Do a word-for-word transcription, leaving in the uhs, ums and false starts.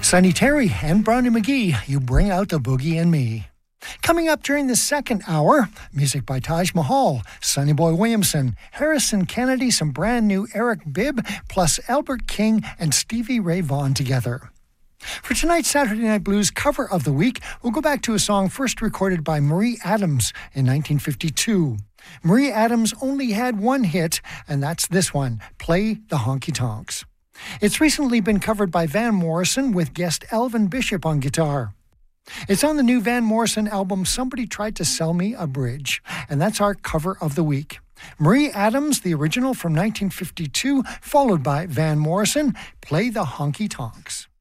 Sonny Terry and Brownie McGee, You Bring Out the Boogie in Me. Coming up during the second hour, music by Taj Mahal, Sonny Boy Williamson, Harrison Kennedy, some brand new Eric Bibb, plus Albert King and Stevie Ray Vaughan together. For tonight's Saturday Night Blues cover of the week, we'll go back to a song first recorded by Marie Adams in nineteen fifty-two. Marie Adams only had one hit, and that's this one, Play the Honky Tonks. It's recently been covered by Van Morrison with guest Elvin Bishop on guitar. It's on the new Van Morrison album, Somebody Tried to Sell Me a Bridge, and that's our cover of the week. Marie Adams, the original from nineteen fifty-two, followed by Van Morrison, Play the Honky Tonks.